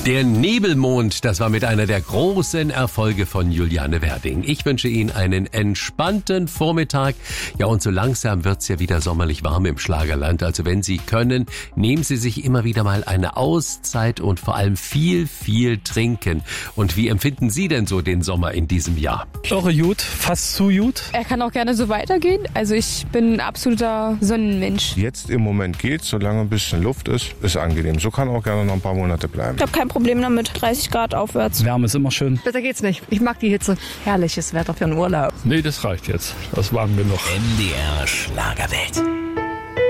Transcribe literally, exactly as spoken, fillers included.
Der Nebelmond, das war mit einer der großen Erfolge von Juliane Werding. Ich wünsche Ihnen einen entspannten Vormittag. Ja, und so langsam wird's ja wieder sommerlich warm im Schlagerland. Also wenn Sie können, nehmen Sie sich immer wieder mal eine Auszeit und vor allem viel, viel trinken. Und wie empfinden Sie denn so den Sommer in diesem Jahr? Irre gut, fast zu gut. Er kann auch gerne so weitergehen. Also ich bin ein absoluter Sonnenmensch. Jetzt im Moment geht's, solange ein bisschen Luft ist, ist angenehm. So kann auch gerne noch ein paar Monate bleiben. Ich habe kein Problem damit, dreißig Grad aufwärts. Wärme ist immer schön. Besser geht's nicht. Ich mag die Hitze. Herrliches Wetter für einen Urlaub. Nee, das reicht jetzt. Das warm genug. M D R Schlagerwelt.